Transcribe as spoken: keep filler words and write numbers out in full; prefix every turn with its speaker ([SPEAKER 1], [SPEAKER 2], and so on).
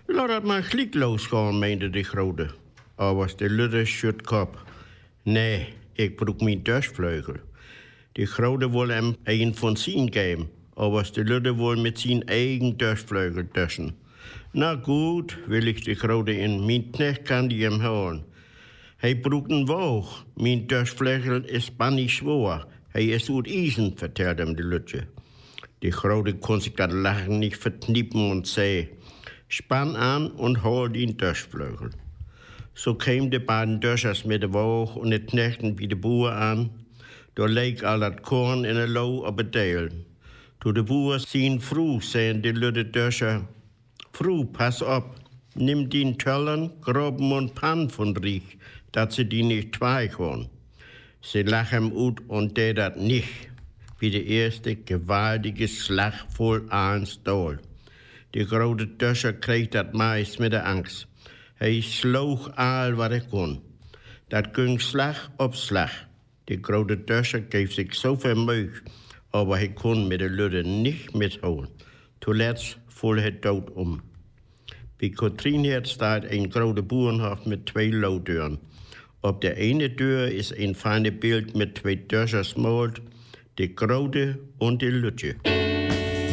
[SPEAKER 1] Laat het maar gelijk losgaan, meende de grote. Al was de lutte schutkop. Nee, ik broek mijn dusvleugel. De grote wil hem een van zijn geven. Al was de lutte wil met zijn eigen dusvleugel tussen. Nou goed, wil ik de grote in. Mijn knecht kan die hem houden. Hij broekt een woog. Mijn dusvleugel is bannig zwaar. Hij is uit ijzen, vertelde hem de lutte. De grote kon zich dat lachen niet verkniepen en zei: Span aan en hol die dusvleugel. Zo kwamen de beiden dussers met de woog en het knechten wie de boer aan. Door leek al dat korn in een loo op het deel. Toen de boer zien vroeg, zei de lutte dusser: Vroeg, pas op, neem die tullen, groben en pan van riech, dat ze die niet twee gewoon. Ze lachen hem uit en deed dat niet. Wie de eerste gewaltige slag vol aanstool. De grote dusser kreeg dat mais met de angst. Hij sloeg al wat hij kon. Dat ging slag op slag. De grote dusser geef zich zoveel meug, maar hij kon met de lutte niet methouden. Toelets viel het dood om. Bij Katrienheerd staat een grote boerenhof met twee looddeuren. Op de ene deur is een fijne beeld met twee dussers moord, de grote en de lutte.